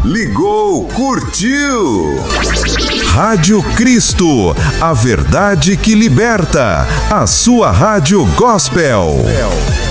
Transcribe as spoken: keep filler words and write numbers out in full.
ligou, curtiu. Rádio Cristo, a verdade que liberta. A sua rádio gospel.